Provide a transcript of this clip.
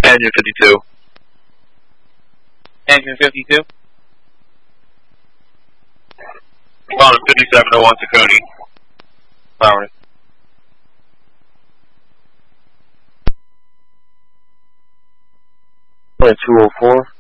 Engine 52. Engine 52. On 5701 Tacony. Power. Flight 204.